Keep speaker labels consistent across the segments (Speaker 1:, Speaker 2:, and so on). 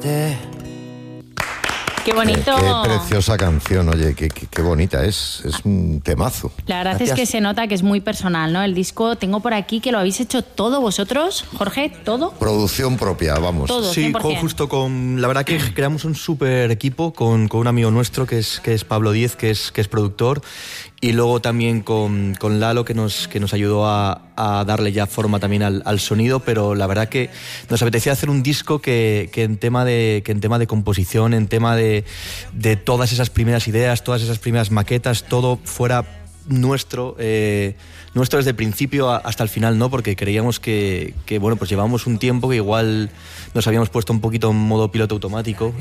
Speaker 1: verte.
Speaker 2: Qué bonito.
Speaker 3: Qué preciosa canción, oye, qué bonita es un temazo.
Speaker 2: La verdad
Speaker 1: Gracias.
Speaker 2: es que se nota que es muy personal, ¿no? El disco, tengo por aquí que lo habéis hecho todo vosotros, Jorge, ¿todo?
Speaker 3: Producción propia, vamos.
Speaker 2: Todo,
Speaker 4: Sí,
Speaker 2: 100%.
Speaker 4: justo la verdad que creamos un súper equipo con un amigo nuestro que es Pablo Díez, que es productor, y luego también con Lalo, que nos ayudó a darle ya forma también al sonido, pero la verdad que nos apetecía hacer un disco que en tema de composición, en tema de todas esas primeras ideas, todas esas primeras maquetas, todo fuera nuestro desde el principio hasta el final, ¿no? Porque creíamos que bueno, pues llevábamos un tiempo que igual nos habíamos puesto un poquito en modo piloto automático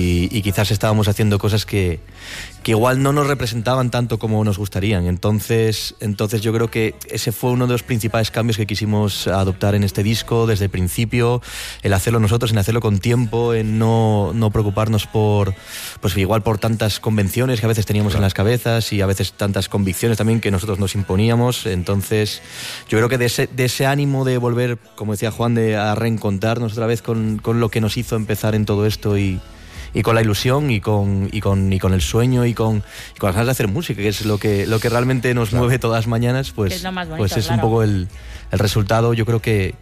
Speaker 4: y quizás estábamos haciendo cosas que igual no nos representaban tanto como nos gustarían. Entonces yo creo que ese fue uno de los principales cambios que quisimos adoptar en este disco desde el principio, el hacerlo nosotros, en hacerlo con tiempo, en no preocuparnos pues igual por tantas convenciones que a veces teníamos en las cabezas y a veces tantas convicciones también que nosotros nos imponíamos. Entonces yo creo que de ese ánimo de volver, como decía Juan, a reencontrarnos otra vez con lo que nos hizo empezar en todo esto y con la ilusión y con el sueño y con las ganas de hacer música, que es lo que realmente nos mueve todas las mañanas, pues
Speaker 2: es lo más bonito,
Speaker 4: pues es
Speaker 2: claro.
Speaker 4: un poco el resultado. Yo creo que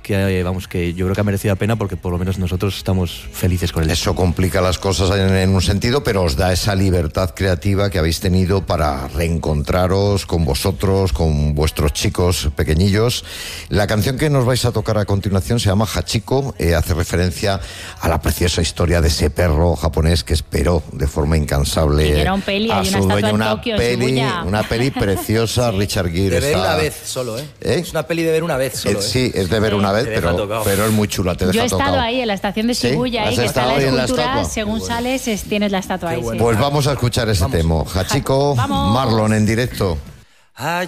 Speaker 4: yo creo que ha merecido la pena, porque por lo menos nosotros estamos felices con el
Speaker 3: Eso complica las cosas en un sentido, pero os da esa libertad creativa que habéis tenido para reencontraros con vosotros, con vuestros chicos pequeñillos. La canción que nos vais a tocar a continuación se llama Hachiko, hace referencia a la preciosa historia de ese perro japonés que esperó de forma incansable
Speaker 2: Y que era un peli,
Speaker 3: a
Speaker 2: hay
Speaker 3: su
Speaker 2: una
Speaker 3: dueño.
Speaker 2: estatua en Tokio, en Shibuya.
Speaker 3: Una peli preciosa. Richard Gere
Speaker 1: De ver
Speaker 3: está...
Speaker 1: una vez solo, ¿eh? Es una peli de ver una vez solo, ¿eh?
Speaker 3: Sí, es de ver una vez,
Speaker 1: Te deja tocado.
Speaker 3: pero es muy chula, te deja
Speaker 2: Yo he estado
Speaker 3: tocado.
Speaker 2: ahí en la estación de
Speaker 3: ¿Sí?
Speaker 2: Shibuya,
Speaker 3: ¿Has
Speaker 2: ahí que está
Speaker 3: estado
Speaker 2: la
Speaker 3: ahí en la
Speaker 2: escultura,
Speaker 3: estatua?
Speaker 2: según sales tienes la estatua ahí.
Speaker 1: bueno.
Speaker 2: Sí.
Speaker 3: Pues vamos a escuchar ese tema. Hachiko,
Speaker 2: Vamos.
Speaker 3: Marlon en directo.
Speaker 1: Hachiko